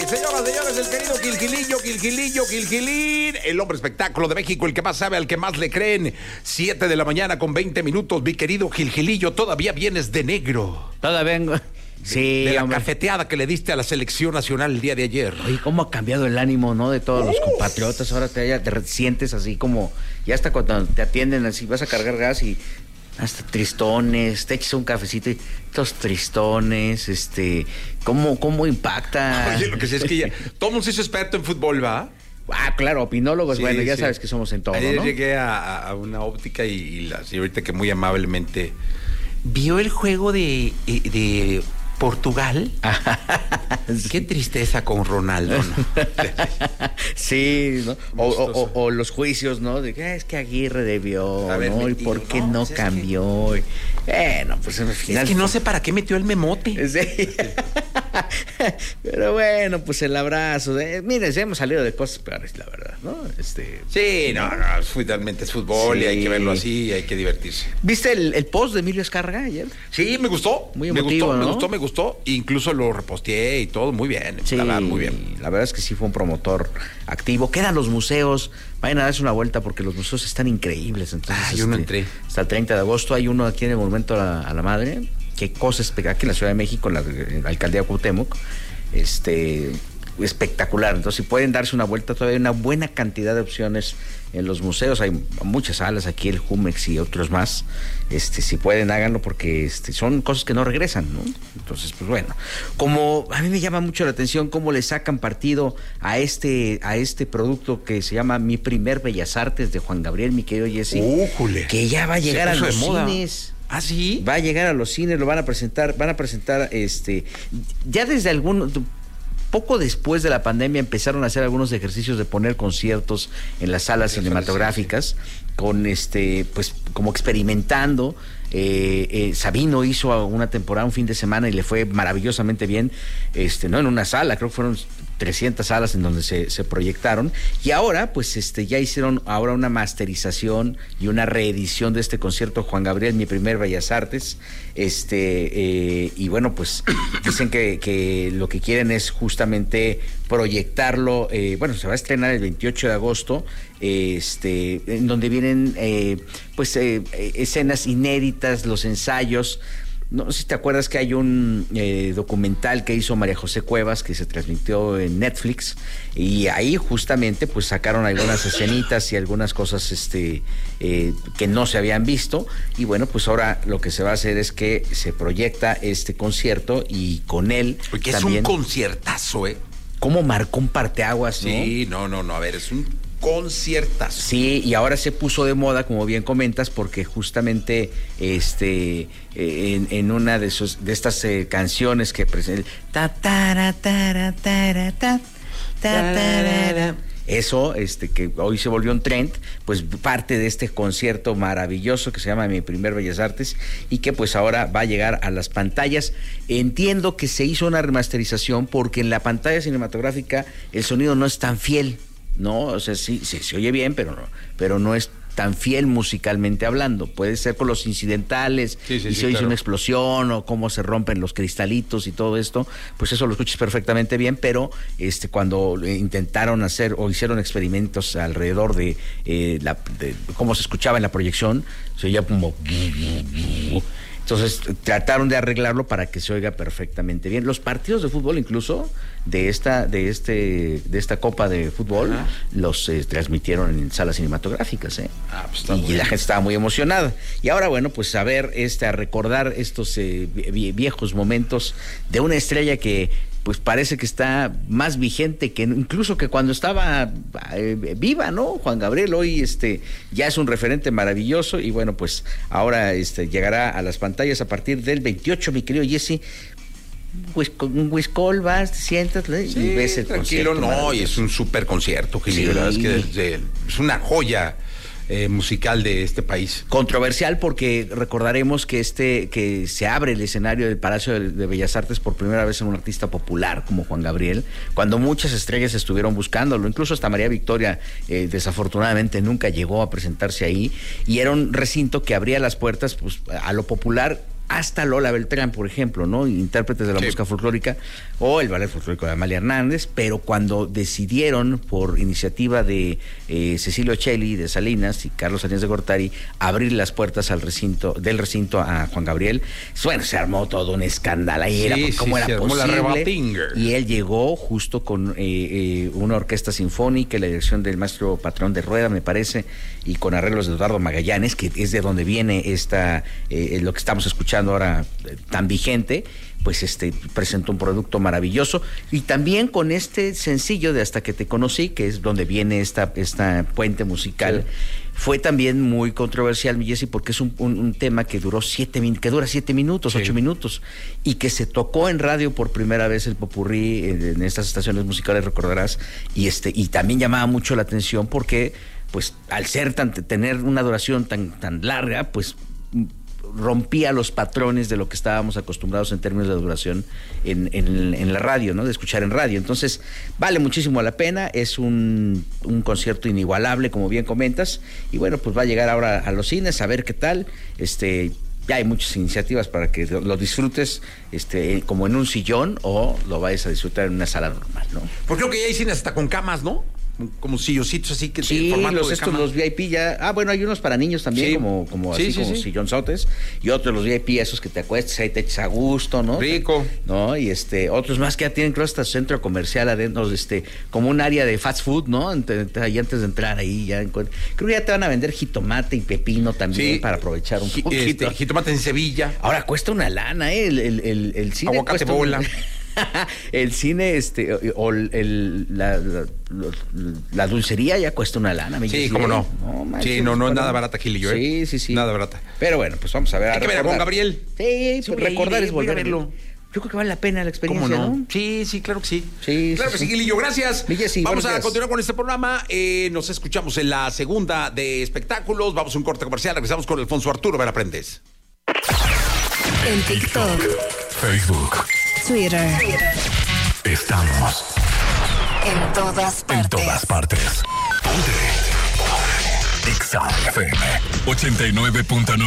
Señoras, señores, el querido Gilgilillo, el hombre espectáculo de México, el que más sabe, al que más le creen. 7 de la mañana con 20 minutos, mi querido Gilgilillo, todavía vienes de negro. Todavía vengo. Sí, de la hombre. cafeteada que le diste a la selección nacional el día de ayer. Oye, cómo ha cambiado el ánimo, ¿no? De todos los compatriotas. Ahora te sientes así como, ya hasta cuando te atienden así, vas a cargar gas y hasta tristones, te echas un cafecito y estos tristones, ¿cómo impacta? Oye, lo que sí es que ya, todo el mundo se hizo experto en fútbol, ¿va? Ah, claro, opinólogos, Sí, bueno, ya sí. sabes que somos en todo, Ayer ¿no? llegué a una óptica y la señorita que muy amablemente vio el juego de Portugal. Qué tristeza con Ronaldo, ¿no? Sí, ¿no? O los juicios, ¿no? De que es que Aguirre debió, A ver, ¿no? ¿Y metido, por qué no, no pues es cambió? Pues al final... Es que no sé para qué metió el memote. Sí. Pero bueno, pues el abrazo. Miren, ya hemos salido de cosas peores, la verdad, ¿no? Sí, no, finalmente es fútbol Sí. y hay que verlo así y hay que divertirse. ¿Viste el post de Emilio Azcárraga ayer? Sí, me gustó. Muy emotivo, ¿no? Me gustó. Incluso lo reposteé y todo, muy bien. Sí, La verdad, muy bien. La verdad es que sí fue un promotor activo. Quedan los museos. Vayan a darse una vuelta porque los museos están increíbles. Entonces, yo no entré. Hasta el 30 de agosto hay uno aquí en el Monumento a la Madre. Qué cosa espectacular. Aquí en la Ciudad de México, en la alcaldía de Cuauhtémoc. Espectacular. Entonces, si pueden darse una vuelta, todavía hay una buena cantidad de opciones en los museos. Hay muchas salas aquí, el Jumex y otros más. Si pueden, háganlo porque son cosas que no regresan, ¿no? Entonces, pues bueno, como a mí me llama mucho la atención cómo le sacan partido a este producto que se llama Mi Primer Bellas Artes de Juan Gabriel, mi querido Jesse. ¡Újule! Que ya va a llegar a los cines. ¿Ah, sí? Va a llegar a los cines, lo van a presentar, ya desde poco después de la pandemia empezaron a hacer algunos ejercicios de poner conciertos en las salas cinematográficas, con pues como experimentando. Sabino hizo una temporada, un fin de semana, y le fue maravillosamente bien, no en una sala, creo que fueron 300 salas en donde se proyectaron, y ahora pues ya hicieron ahora una masterización y una reedición de este concierto Juan Gabriel, Mi Primer Bellas Artes, y bueno, pues dicen que lo que quieren es justamente proyectarlo, se va a estrenar el 28 de agosto, en donde vienen escenas inéditas, los ensayos. No sé si te acuerdas que hay un documental que hizo María José Cuevas que se transmitió en Netflix, y ahí justamente pues sacaron algunas escenitas y algunas cosas que no se habían visto, y bueno, pues ahora lo que se va a hacer es que se proyecta este concierto, y con él porque también, es un conciertazo, cómo marcó un parteaguas, ¿no? Sí, no, a ver, es un conciertazo. Sí, y ahora se puso de moda, como bien comentas, porque justamente en una de estas canciones que presenta eso, que hoy se volvió un trend, pues parte de este concierto maravilloso que se llama Mi Primer Bellas Artes, y que pues ahora va a llegar a las pantallas. Entiendo que se hizo una remasterización porque en la pantalla cinematográfica el sonido no es tan fiel, ¿no? O sea, sí, se oye bien, pero no es tan fiel musicalmente hablando. Puede ser con los incidentales, y se oye una explosión, o cómo se rompen los cristalitos y todo esto, pues eso lo escuchas perfectamente bien, pero cuando intentaron hacer o hicieron experimentos alrededor de cómo se escuchaba en la proyección, se oía como... Entonces trataron de arreglarlo para que se oiga perfectamente bien. Los partidos de fútbol, incluso de esta Copa de Fútbol, los transmitieron en salas cinematográficas, pues y la gente estaba muy emocionada. Y ahora, bueno, pues a recordar estos viejos momentos de una estrella que pues parece que está más vigente que incluso que cuando estaba viva, ¿no? Juan Gabriel hoy ya es un referente maravilloso, y bueno, pues ahora llegará a las pantallas a partir del 28, mi querido Jesse. Pues con un whiskol vas, te sientas y ves el tranquilo, concierto. y es un súper concierto, que la verdad es que es una joya musical de este país. Controversial porque recordaremos que que se abre el escenario del Palacio de Bellas Artes por primera vez en un artista popular como Juan Gabriel, cuando muchas estrellas estuvieron buscándolo, incluso hasta María Victoria desafortunadamente nunca llegó a presentarse ahí, y era un recinto que abría las puertas pues a lo popular hasta Lola Beltrán, por ejemplo, ¿no? Intérpretes de la música folclórica, o el ballet folclórico de Amalia Hernández, pero cuando decidieron, por iniciativa de Cecilio Celli de Salinas y Carlos Salinas de Gortari, abrir las puertas del recinto a Juan Gabriel, bueno, se armó todo un escándalo, y era cómo era posible, y él llegó justo con una orquesta sinfónica y la dirección del maestro Patrón de Rueda, me parece, y con arreglos de Eduardo Magallanes, que es de donde viene lo que estamos escuchando ahora tan vigente, pues presentó un producto maravilloso, y también con este sencillo de Hasta que te conocí, que es donde viene esta puente musical. Fue también muy controversial, mi Jessy, porque es un tema que dura 7 minutos, 8 minutos, y que se tocó en radio por primera vez el popurrí en estas estaciones musicales, recordarás, y también llamaba mucho la atención porque, pues, al tener una duración tan larga, pues rompía los patrones de lo que estábamos acostumbrados en términos de duración en la radio, ¿no? De escuchar en radio. Entonces, vale muchísimo la pena, es un concierto inigualable, como bien comentas, y bueno, pues va a llegar ahora a los cines, a ver qué tal. Ya hay muchas iniciativas para que lo disfrutes como en un sillón, o lo vayas a disfrutar en una sala normal, ¿no? Porque creo que ya hay cines hasta con camas, ¿no? Como sillocitos así que sí, los VIP ya. Bueno, hay unos para niños también, como sillonzotes, y otros los VIP, esos que te acuestes, ahí te echas a gusto, ¿no? Rico. ¿No? Y otros más que ya tienen, creo, hasta centro comercial adentro, como un área de fast food, ¿no? Ahí antes de entrar ahí creo que ya te van a vender jitomate y pepino también para aprovechar un poquito. Jitomate en Sevilla. Ahora cuesta una lana, el cine. Aguacate bola. El cine, la dulcería ya cuesta una lana. Sí, cómo no. No es nada barata, Gilillo, ¿eh? Sí. Nada barata. Pero bueno, pues vamos a ver. Hay que ver a Juan Gabriel. Sí, pues recordar es volver a verlo. Yo creo que vale la pena la experiencia, ¿no? Sí, claro que sí. Claro que sí, Gilillo, gracias. Jessy, vamos a continuar con este programa. Nos escuchamos en la segunda de espectáculos. Vamos a un corte comercial. Regresamos con Alfonso Arturo Vera Prendés. En TikTok, Facebook, Twitter. Estamos en todas partes. Ponte. Exa FM 89.9.